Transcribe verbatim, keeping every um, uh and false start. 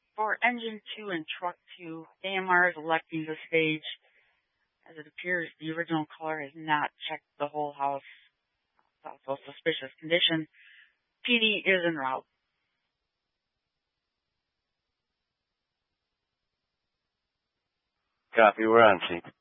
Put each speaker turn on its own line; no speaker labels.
For engine two and truck two, A M R is electing the stage. As it appears, the original caller has not checked the whole house. It's also suspicious condition. P D is en route.
Copy, we're on, Chief.